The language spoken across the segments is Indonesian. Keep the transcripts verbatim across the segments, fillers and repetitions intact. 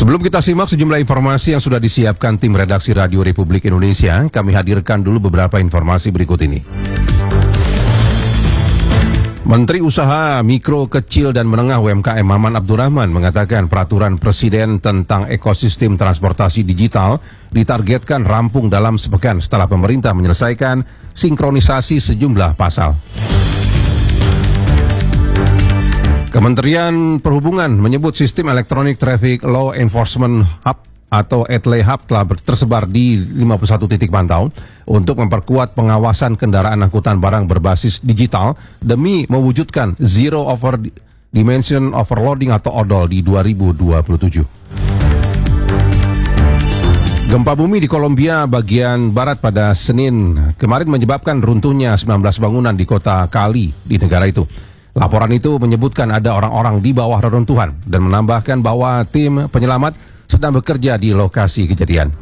Sebelum kita simak sejumlah informasi yang sudah disiapkan tim redaksi Radio Republik Indonesia, kami hadirkan dulu beberapa informasi berikut ini. Menteri Usaha Mikro, Kecil, dan Menengah U M K M Maman Abdurrahman mengatakan peraturan Presiden tentang ekosistem transportasi digital ditargetkan rampung dalam sepekan setelah pemerintah menyelesaikan sinkronisasi sejumlah pasal. Kementerian Perhubungan menyebut sistem Electronic Traffic Law Enforcement Hub atau E T L E Hub telah tersebar di lima puluh satu titik pantau untuk memperkuat pengawasan kendaraan angkutan barang berbasis digital demi mewujudkan Zero Over Dimension Overloading atau O D O L di dua ribu dua puluh tujuh. Gempa bumi di Kolombia bagian barat pada Senin kemarin menyebabkan runtuhnya sembilan belas bangunan di kota Cali di negara itu. Laporan itu menyebutkan ada orang-orang di bawah reruntuhan dan menambahkan bahwa tim penyelamat sedang bekerja di lokasi kejadian.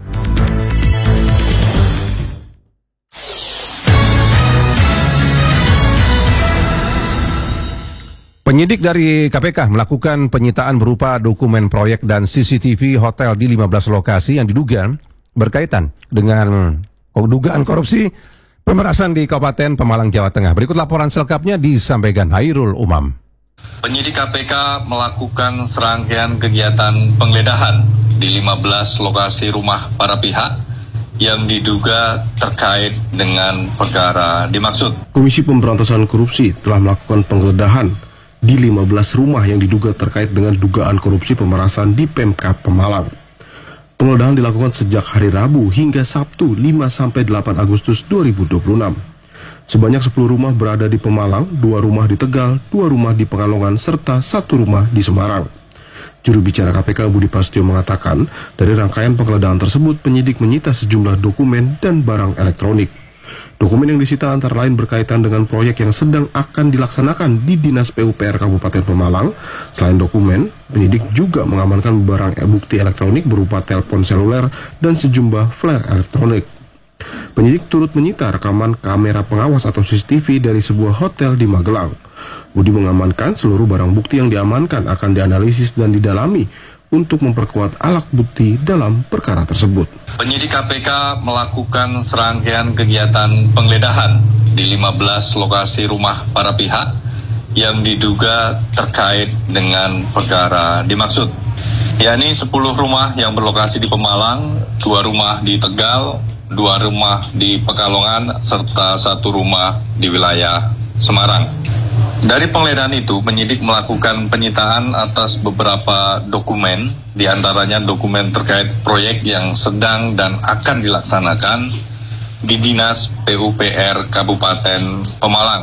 Penyidik dari K P K melakukan penyitaan berupa dokumen proyek dan C C T V hotel di lima belas lokasi yang diduga berkaitan dengan dugaan korupsi pemerasan di Kabupaten Pemalang, Jawa Tengah. Berikut laporan selengkapnya disampaikan Hairul Umam. Penyidik K P K melakukan serangkaian kegiatan penggeledahan di lima belas lokasi rumah para pihak yang diduga terkait dengan perkara dimaksud. Komisi Pemberantasan Korupsi telah melakukan penggeledahan di lima belas rumah yang diduga terkait dengan dugaan korupsi pemerasan di Pemkab Pemalang. Penggeledahan dilakukan sejak hari Rabu hingga Sabtu lima sampai delapan Agustus dua ribu dua puluh enam. Sebanyak sepuluh rumah berada di Pemalang, dua rumah di Tegal, dua rumah di Pekalongan, serta satu rumah di Semarang. Juru bicara K P K Budi Prasetyo mengatakan, dari rangkaian penggeledahan tersebut penyidik menyita sejumlah dokumen dan barang elektronik. Dokumen yang disita antara lain berkaitan dengan proyek yang sedang akan dilaksanakan di Dinas P U P R Kabupaten Pemalang. Selain dokumen, penyidik juga mengamankan barang bukti elektronik berupa telepon seluler dan sejumlah flare elektronik. Penyidik turut menyita rekaman kamera pengawas atau C C T V dari sebuah hotel di Magelang. Budi mengamankan seluruh barang bukti yang diamankan akan dianalisis dan didalami untuk memperkuat alat bukti dalam perkara tersebut. Penyidik K P K melakukan serangkaian kegiatan penggeledahan di lima belas lokasi rumah para pihak yang diduga terkait dengan perkara dimaksud, yakni sepuluh rumah yang berlokasi di Pemalang, dua rumah di Tegal, dua rumah di Pekalongan, serta satu rumah di wilayah Semarang. Dari penggeledahan itu, penyidik melakukan penyitaan atas beberapa dokumen, diantaranya dokumen terkait proyek yang sedang dan akan dilaksanakan di Dinas P U P R Kabupaten Pemalang,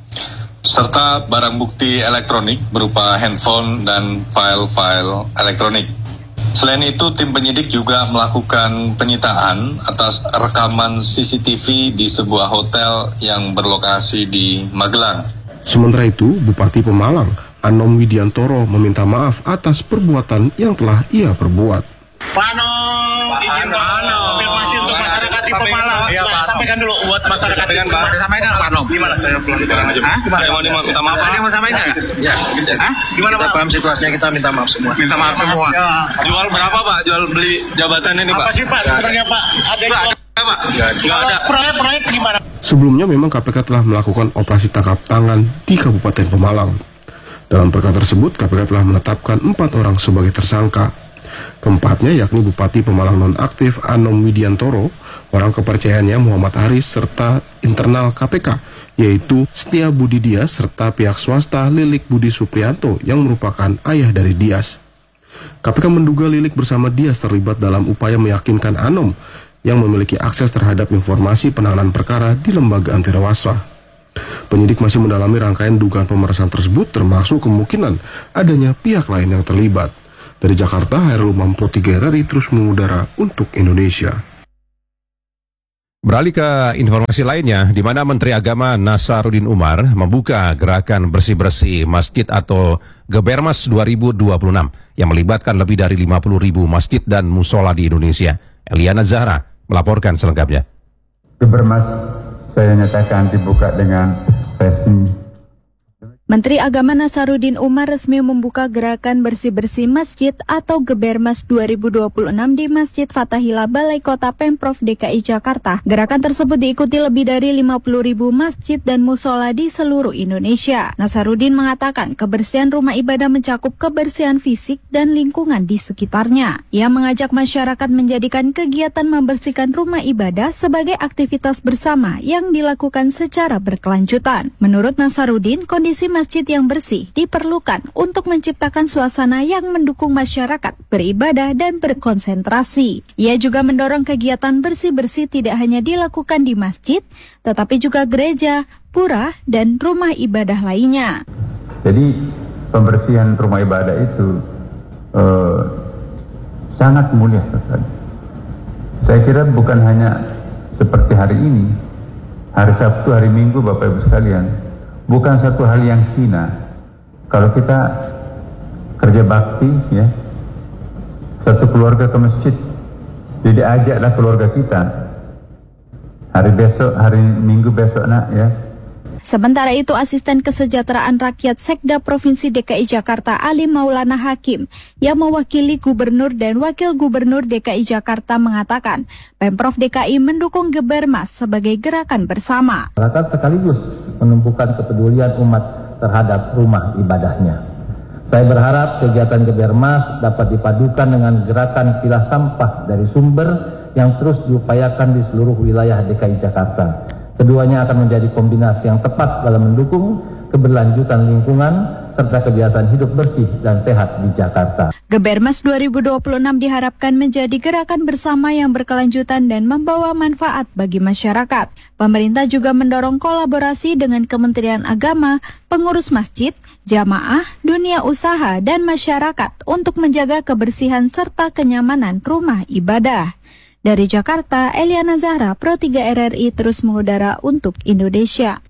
serta barang bukti elektronik berupa handphone dan file-file elektronik. Selain itu, tim penyidik juga melakukan penyitaan atas rekaman C C T V di sebuah hotel yang berlokasi di Magelang. Sementara itu, Bupati Pemalang, Anom Widiantoro, meminta maaf atas perbuatan yang telah ia perbuat. Pak Anom, izin konfirmasi untuk masyarakat di Pemalang. Ya, Pak, sampaikan dulu buat masyarakat dengan Pak. Sampaikan Pak Anom. Gimana? Saya pulang aja. Hah? Gimana? Saya mau minta maaf. Ada yang mau sampaikan enggak? Ya, Hah? Gimana, Pak? Kita paham situasinya, kita minta maaf semua. Minta maaf semua. Ya. Jual berapa, Pak? Jual beli jabatan ini, Pak? Apa sih, Pak? Sebenarnya, Pak? Ada yang Pak? Enggak ada. Proyek-proyek gimana? Sebelumnya memang K P K telah melakukan operasi tangkap tangan di Kabupaten Pemalang. Dalam perkara tersebut, K P K telah menetapkan empat orang sebagai tersangka. Keempatnya yakni Bupati Pemalang nonaktif Anom Widiantoro, orang kepercayaannya Muhammad Haris, serta internal K P K, yaitu Setia Budi Dias, serta pihak swasta Lilik Budi Suprianto yang merupakan ayah dari Dias. K P K menduga Lilik bersama Dias terlibat dalam upaya meyakinkan Anom yang memiliki akses terhadap informasi penanganan perkara di lembaga anti rewasa. Penyidik masih mendalami rangkaian dugaan pemerasan tersebut, termasuk kemungkinan adanya pihak lain yang terlibat. Dari Jakarta, Hairul Umam Pro tiga R R I terus mengudara untuk Indonesia. Beralih ke informasi lainnya, di mana Menteri Agama Nasaruddin Umar membuka gerakan bersih-bersih masjid atau Gebermas dua ribu dua puluh enam yang melibatkan lebih dari lima puluh ribu masjid dan musola di Indonesia. Eliana Zahra melaporkan selengkapnya. Gebermas saya nyatakan dibuka dengan resmi. Menteri Agama Nasaruddin Umar resmi membuka gerakan bersih-bersih masjid atau Gebermas dua ribu dua puluh enam di Masjid Fathahillah Balai Kota Pemprov D K I Jakarta. Gerakan tersebut diikuti lebih dari lima puluh ribu masjid dan musola di seluruh Indonesia. Nasaruddin mengatakan kebersihan rumah ibadah mencakup kebersihan fisik dan lingkungan di sekitarnya. Ia mengajak masyarakat menjadikan kegiatan membersihkan rumah ibadah sebagai aktivitas bersama yang dilakukan secara berkelanjutan. Menurut Nasaruddin, kondisi masjid yang bersih diperlukan untuk menciptakan suasana yang mendukung masyarakat beribadah dan berkonsentrasi. Ia juga mendorong kegiatan bersih-bersih tidak hanya dilakukan di masjid, tetapi juga gereja, pura, dan rumah ibadah lainnya. Jadi pembersihan rumah ibadah itu eh, sangat mulia sekali. Saya kira bukan hanya seperti hari ini, hari Sabtu, hari Minggu, Bapak Ibu sekalian. Bukan satu hal yang hina kalau kita kerja bakti, ya, satu keluarga ke masjid, jadi ajaklah keluarga kita hari besok, hari Minggu besok, nak, ya. Sementara itu, Asisten Kesejahteraan Rakyat Sekda Provinsi D K I Jakarta Ali Maulana Hakim yang mewakili Gubernur dan Wakil Gubernur D K I Jakarta mengatakan Pemprov D K I mendukung Gebermas sebagai gerakan bersama. Masyarakat sekaligus menumbuhkan kepedulian umat terhadap rumah ibadahnya. Saya berharap kegiatan Gebermas dapat dipadukan dengan gerakan pilah sampah dari sumber yang terus diupayakan di seluruh wilayah D K I Jakarta. Keduanya akan menjadi kombinasi yang tepat dalam mendukung keberlanjutan lingkungan serta kebiasaan hidup bersih dan sehat di Jakarta. Gebermas dua ribu dua puluh enam diharapkan menjadi gerakan bersama yang berkelanjutan dan membawa manfaat bagi masyarakat. Pemerintah juga mendorong kolaborasi dengan Kementerian Agama, pengurus masjid, jamaah, dunia usaha, dan masyarakat untuk menjaga kebersihan serta kenyamanan rumah ibadah. Dari Jakarta, Eliana Zahra, Pro tiga R R I terus mengudara untuk Indonesia.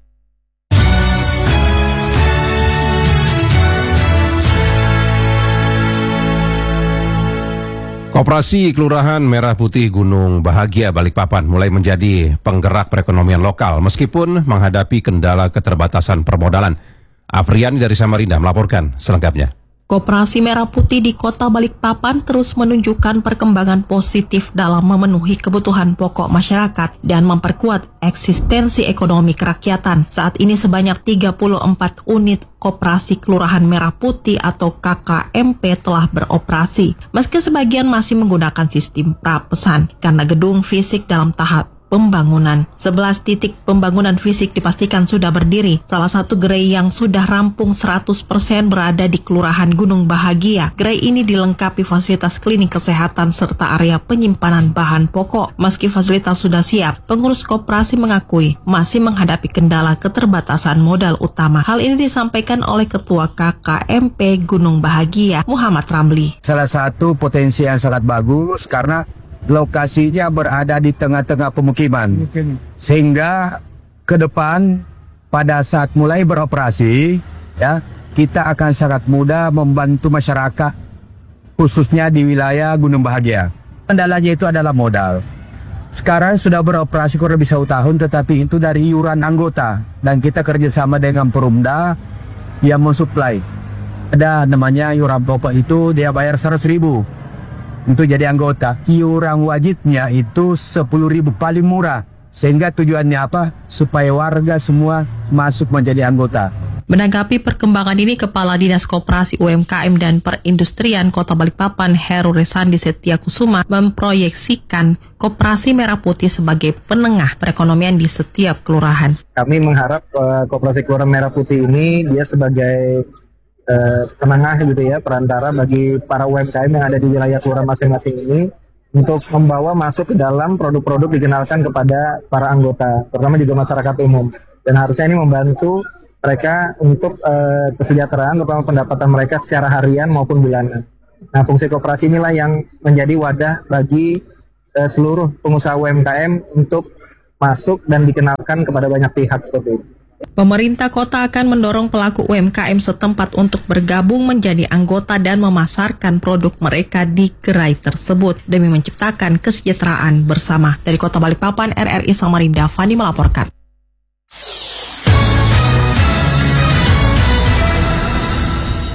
Koperasi Kelurahan Merah Putih Gunung Bahagia Balikpapan mulai menjadi penggerak perekonomian lokal meskipun menghadapi kendala keterbatasan permodalan. Afriani dari Samarinda melaporkan selengkapnya. Koperasi Merah Putih di Kota Balikpapan terus menunjukkan perkembangan positif dalam memenuhi kebutuhan pokok masyarakat dan memperkuat eksistensi ekonomi kerakyatan. Saat ini sebanyak tiga puluh empat unit Koperasi Kelurahan Merah Putih atau K K M P telah beroperasi, meski sebagian masih menggunakan sistem prapesan karena gedung fisik dalam tahap pembangunan. sebelas titik pembangunan fisik dipastikan sudah berdiri. Salah satu gerai yang sudah rampung seratus persen berada di Kelurahan Gunung Bahagia. Gerai ini dilengkapi fasilitas klinik kesehatan serta area penyimpanan bahan pokok. Meski fasilitas sudah siap, pengurus koperasi mengakui masih menghadapi kendala keterbatasan modal utama. Hal ini disampaikan oleh Ketua K K M P Gunung Bahagia, Muhammad Ramli. Salah satu potensi yang sangat bagus karena lokasinya berada di tengah-tengah pemukiman, sehingga ke depan pada saat mulai beroperasi, ya, kita akan sangat mudah membantu masyarakat, khususnya di wilayah Gunung Bahagia. Kendalanya itu adalah modal. Sekarang sudah beroperasi kurang lebih satu tahun, tetapi itu dari iuran anggota, dan kita kerjasama dengan Perumda yang mensuplai. Ada namanya iuran pokok itu dia bayar seratus ribu. Untuk jadi anggota, iuran wajibnya itu sepuluh ribu paling murah. Sehingga tujuannya apa? Supaya warga semua masuk menjadi anggota. Menanggapi perkembangan ini, Kepala Dinas Koperasi U M K M dan Perindustrian Kota Balikpapan Heru Resandi Setiakusuma memproyeksikan Koperasi Merah Putih sebagai penengah perekonomian di setiap kelurahan. Kami mengharap uh, Koperasi Kelurahan Merah Putih ini dia sebagai Uh, penengah gitu ya, perantara bagi para U M K M yang ada di wilayah kelurahan masing-masing ini untuk membawa masuk ke dalam produk-produk dikenalkan kepada para anggota, terutama juga masyarakat umum. Dan harusnya ini membantu mereka untuk uh, kesejahteraan, terutama pendapatan mereka secara harian maupun bulanan. Nah, fungsi koperasi inilah yang menjadi wadah bagi uh, seluruh pengusaha U M K M untuk masuk dan dikenalkan kepada banyak pihak seperti itu. Pemerintah kota akan mendorong pelaku U M K M setempat untuk bergabung menjadi anggota dan memasarkan produk mereka di gerai tersebut demi menciptakan kesejahteraan bersama. Dari Kota Balikpapan, R R I Samarinda, Fani melaporkan.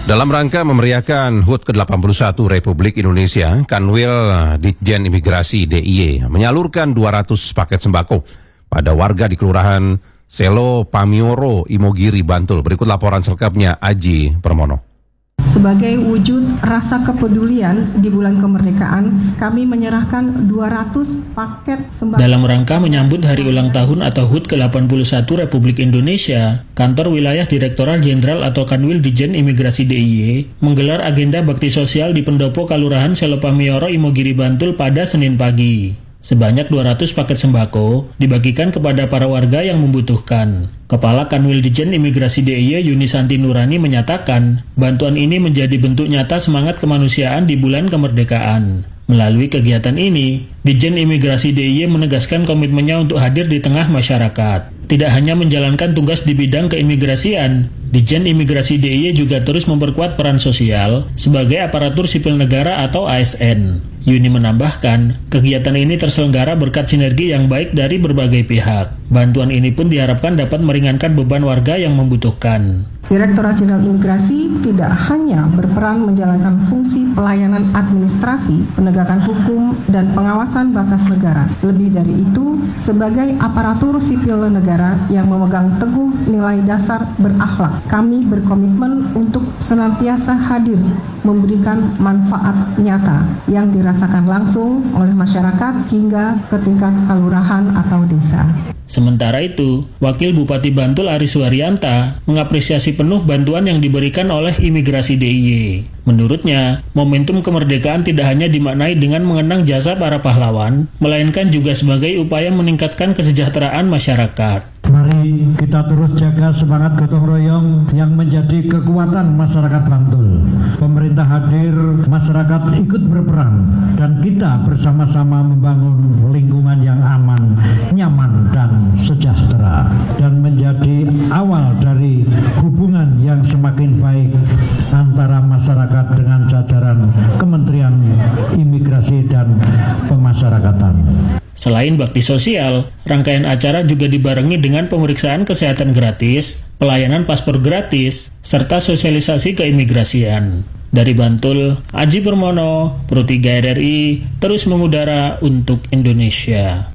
Dalam rangka memeriahkan H U T ke delapan puluh satu Republik Indonesia, Kanwil Ditjen Imigrasi D I Y menyalurkan dua ratus paket sembako pada warga di Kelurahan Selo Pamioro, Imogiri, Bantul. Berikut laporan selengkapnya Aji Permono. Sebagai wujud rasa kepedulian di bulan kemerdekaan, kami menyerahkan dua ratus paket sembako. Dalam rangka menyambut hari ulang tahun atau H U T ke delapan puluh satu Republik Indonesia, Kantor Wilayah Direktorat Jenderal atau Kanwil Ditjen Imigrasi D I Y menggelar agenda bakti sosial di Pendopo Kelurahan Selo Pamioro, Imogiri, Bantul pada Senin pagi. Sebanyak dua ratus paket sembako dibagikan kepada para warga yang membutuhkan. Kepala Kanwil Ditjen Imigrasi D I Y Yunisanti Nurani menyatakan, bantuan ini menjadi bentuk nyata semangat kemanusiaan di bulan kemerdekaan. Melalui kegiatan ini, Ditjen Imigrasi D I Y menegaskan komitmennya untuk hadir di tengah masyarakat. Tidak hanya menjalankan tugas di bidang keimigrasian, Ditjen Imigrasi D I Y juga terus memperkuat peran sosial sebagai aparatur sipil negara atau A S N. Yuni menambahkan, kegiatan ini terselenggara berkat sinergi yang baik dari berbagai pihak. Bantuan ini pun diharapkan dapat meringankan beban warga yang membutuhkan. Direktorat Jenderal Imigrasi tidak hanya berperan menjalankan fungsi pelayanan administrasi, penegakan hukum, dan pengawasan batas negara. Lebih dari itu, sebagai aparatur sipil negara yang memegang teguh nilai dasar berakhlak, kami berkomitmen untuk senantiasa hadir memberikan manfaat nyata yang dirasakan langsung oleh masyarakat hingga ke tingkat kelurahan atau desa. Sementara itu, Wakil Bupati Bantul Aris Suharyanta mengapresiasi penuh bantuan yang diberikan oleh Imigrasi D I Y. Menurutnya, momentum kemerdekaan tidak hanya dimaknai dengan mengenang jasa para pahlawan, melainkan juga sebagai upaya meningkatkan kesejahteraan masyarakat. Mari kita terus jaga semangat gotong royong yang menjadi kekuatan masyarakat Bantul. Pemerintah hadir, masyarakat ikut berperan, dan kita bersama-sama membangun lingkungan yang aman, nyaman, dan sejahtera, dan menjadi awal dari hubungan yang semakin baik antara masyarakat dengan jajaran Kementerian Imigrasi dan Pemasyarakatan. Selain bakti sosial, rangkaian acara juga dibarengi dengan pemeriksaan kesehatan gratis, pelayanan paspor gratis, serta sosialisasi keimigrasian. Dari Bantul, Aji Permono, Pro tiga R R I, terus mengudara untuk Indonesia.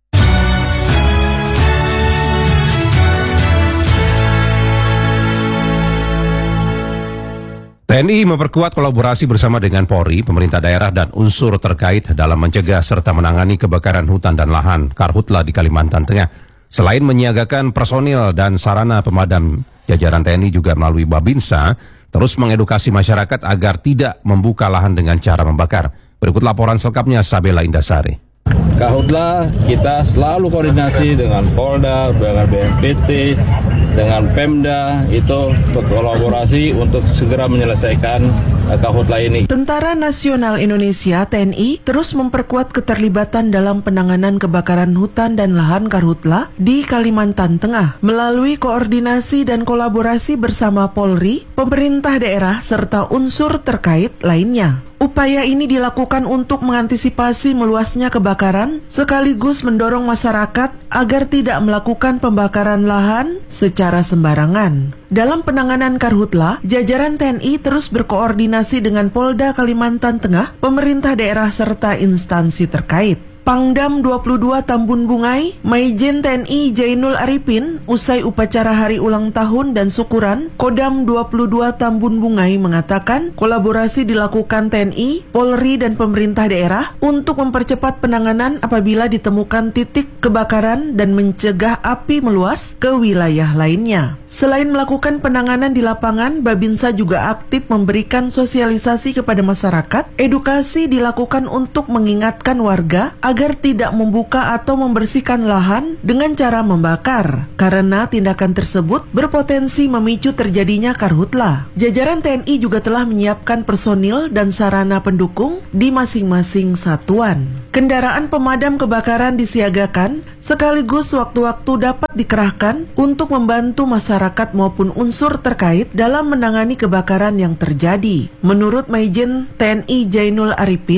T N I memperkuat kolaborasi bersama dengan Polri, pemerintah daerah, dan unsur terkait dalam mencegah serta menangani kebakaran hutan dan lahan Karhutla di Kalimantan Tengah. Selain menyiagakan personil dan sarana pemadam, jajaran T N I juga melalui Babinsa terus mengedukasi masyarakat agar tidak membuka lahan dengan cara membakar. Berikut laporan selengkapnya Sabela Indasari. Karhutla kita selalu koordinasi dengan Polda, dengan B N P T, dengan Pemda, itu berkolaborasi untuk segera menyelesaikan Karhutla ini. Tentara Nasional Indonesia T N I terus memperkuat keterlibatan dalam penanganan kebakaran hutan dan lahan Karhutla di Kalimantan Tengah melalui koordinasi dan kolaborasi bersama Polri, pemerintah daerah, serta unsur terkait lainnya. Upaya ini dilakukan untuk mengantisipasi meluasnya kebakaran sekaligus mendorong masyarakat agar tidak melakukan pembakaran lahan secara sembarangan. Dalam penanganan Karhutla, jajaran T N I terus berkoordinasi dengan Polda Kalimantan Tengah, pemerintah daerah serta instansi terkait. Pangdam dua puluh dua Tambun Bungai, Maijen T N I Jainul Arifin, usai upacara hari ulang tahun dan syukuran, Kodam dua puluh dua Tambun Bungai mengatakan kolaborasi dilakukan T N I, Polri, dan pemerintah daerah untuk mempercepat penanganan apabila ditemukan titik kebakaran dan mencegah api meluas ke wilayah lainnya. Selain melakukan penanganan di lapangan, Babinsa juga aktif memberikan sosialisasi kepada masyarakat. Edukasi dilakukan untuk mengingatkan warga agar tidak membuka atau membersihkan lahan dengan cara membakar, karena tindakan tersebut berpotensi memicu terjadinya Karhutla. Jajaran T N I juga telah menyiapkan personil dan sarana pendukung di masing-masing satuan. Kendaraan pemadam kebakaran disiagakan, sekaligus waktu-waktu dapat dikerahkan untuk membantu masyarakat maupun unsur terkait dalam menangani kebakaran yang terjadi. Menurut Maijen T N I Jainul Arifin,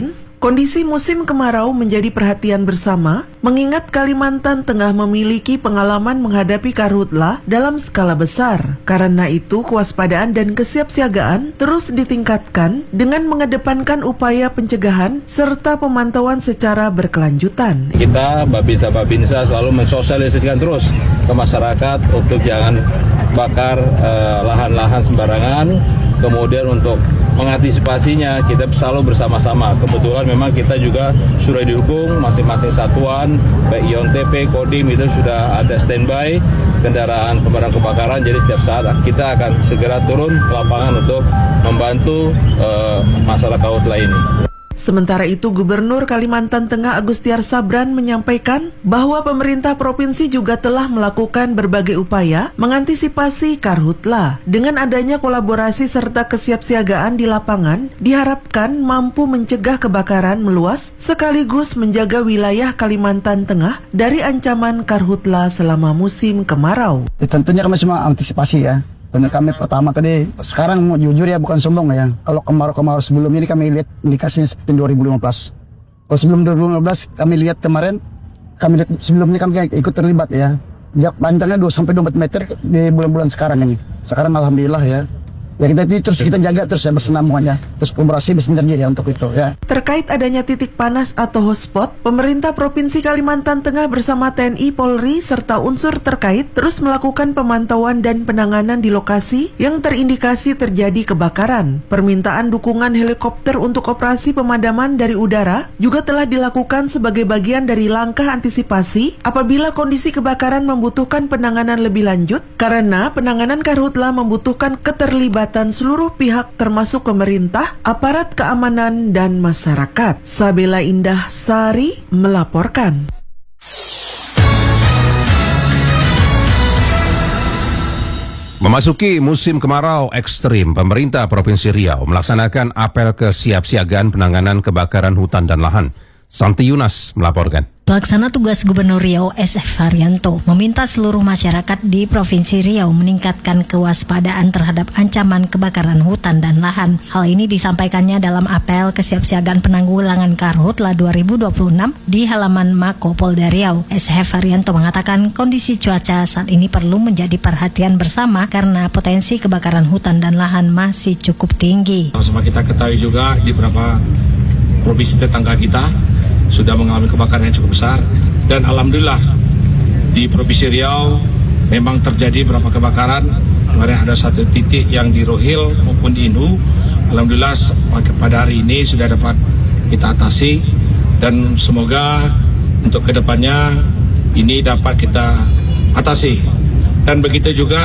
kondisi musim kemarau menjadi perhatian bersama, mengingat Kalimantan Tengah memiliki pengalaman menghadapi karhutla dalam skala besar. Karena itu, kewaspadaan dan kesiapsiagaan terus ditingkatkan dengan mengedepankan upaya pencegahan serta pemantauan secara berkelanjutan. Kita, Babinsa Babinsa selalu mensosialisasikan terus ke masyarakat untuk jangan bakar eh, lahan-lahan sembarangan. Kemudian untuk mengantisipasinya kita selalu bersama-sama. Kebetulan memang kita juga sudah didukung masing-masing satuan, baik I O N T P, Kodim itu sudah ada standby kendaraan pemadam kebakaran. Jadi setiap saat kita akan segera turun ke lapangan untuk membantu uh, masyarakat laut ini. Sementara itu, Gubernur Kalimantan Tengah Agustiar Sabran menyampaikan bahwa pemerintah provinsi juga telah melakukan berbagai upaya mengantisipasi karhutla. Dengan adanya kolaborasi serta kesiapsiagaan di lapangan, diharapkan mampu mencegah kebakaran meluas sekaligus menjaga wilayah Kalimantan Tengah dari ancaman karhutla selama musim kemarau. Ya, tentunya kami semua antisipasi ya. Dan kami pertama tadi, sekarang mau jujur ya bukan sombong ya. Kalau kemarau-kemarau sebelumnya ini kami lihat indikasinya seperti dua ribu lima belas. Kalau sebelum dua ribu lima belas kami lihat kemarin, kami lihat sebelumnya kami ikut terlibat ya. Dia panjangnya dua sampai dua meter di bulan-bulan sekarang ini. Sekarang alhamdulillah ya. Ya kita terus kita jaga terus ya bersenambungannya. Terus kolaborasi bisa terjadi ya untuk itu ya. Terkait adanya titik panas atau hotspot, pemerintah Provinsi Kalimantan Tengah bersama T N I, Polri serta unsur terkait terus melakukan pemantauan dan penanganan di lokasi yang terindikasi terjadi kebakaran. Permintaan dukungan helikopter untuk operasi pemadaman dari udara juga telah dilakukan sebagai bagian dari langkah antisipasi apabila kondisi kebakaran membutuhkan penanganan lebih lanjut, karena penanganan karhutla membutuhkan keterlibatan seluruh pihak termasuk pemerintah, aparat keamanan, dan masyarakat. Sabela Indah Sari melaporkan. Memasuki musim kemarau ekstrim, pemerintah Provinsi Riau melaksanakan apel kesiapsiagaan penanganan kebakaran hutan dan lahan. Santi Yunas melaporkan. Pelaksana tugas Gubernur Riau S F Haryanto meminta seluruh masyarakat di Provinsi Riau meningkatkan kewaspadaan terhadap ancaman kebakaran hutan dan lahan. Hal ini disampaikannya dalam apel kesiapsiagaan penanggulangan karhutla dua ribu dua puluh enam di halaman Mako Polda Riau. S F Haryanto mengatakan kondisi cuaca saat ini perlu menjadi perhatian bersama karena potensi kebakaran hutan dan lahan masih cukup tinggi. Sama kita ketahui juga di beberapa provinsi tetangga kita sudah mengalami kebakaran yang cukup besar, dan alhamdulillah di Provinsi Riau memang terjadi beberapa kebakaran. Kemarin ada satu titik yang di Rohil maupun di Inhu, alhamdulillah pada hari ini sudah dapat kita atasi, dan semoga untuk kedepannya ini dapat kita atasi. Dan begitu juga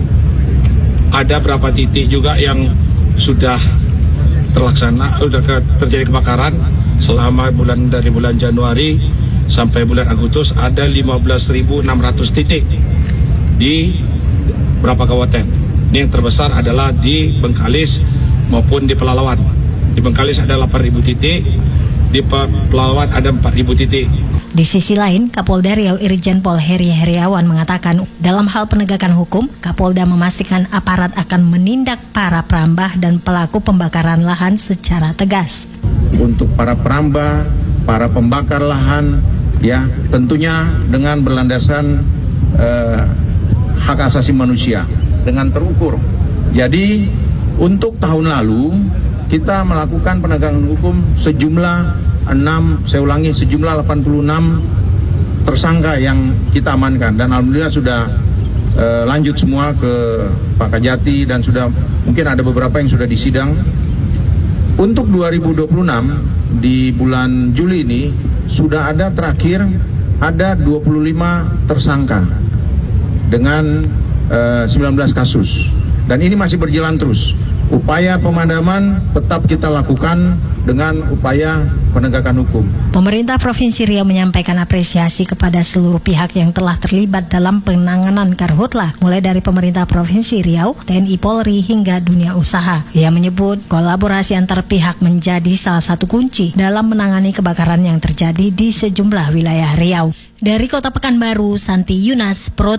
ada beberapa titik juga yang sudah terlaksana, sudah terjadi kebakaran. Selama bulan dari bulan Januari sampai bulan Agustus ada lima belas ribu enam ratus titik di beberapa kabupaten. Ini yang terbesar adalah di Bengkalis maupun di Pelalawan. Di Bengkalis ada delapan ribu titik, di Pelalawan ada empat ribu titik. Di sisi lain, Kapolda Riau Irjen Pol Heri Heriawan mengatakan dalam hal penegakan hukum, Kapolda memastikan aparat akan menindak para perambah dan pelaku pembakaran lahan secara tegas. Untuk para perambah, para pembakar lahan, ya tentunya dengan berlandasan eh, hak asasi manusia dengan terukur. Jadi untuk tahun lalu kita melakukan penegakan hukum sejumlah enam, saya ulangi sejumlah delapan puluh enam tersangka yang kita amankan, dan alhamdulillah sudah eh, lanjut semua ke Pak Kajati dan sudah mungkin ada beberapa yang sudah disidang. Untuk dua ribu dua puluh enam di bulan Juli ini sudah ada terakhir ada dua puluh lima tersangka dengan uh, sembilan belas kasus, dan ini masih berjalan terus. Upaya pemadaman tetap kita lakukan dengan upaya penegakan hukum. Pemerintah Provinsi Riau menyampaikan apresiasi kepada seluruh pihak yang telah terlibat dalam penanganan karhutla, mulai dari pemerintah Provinsi Riau, T N I Polri, hingga dunia usaha. Ia menyebut kolaborasi antar pihak menjadi salah satu kunci dalam menangani kebakaran yang terjadi di sejumlah wilayah Riau. Dari Kota Pekanbaru, Santi Yunas, Pro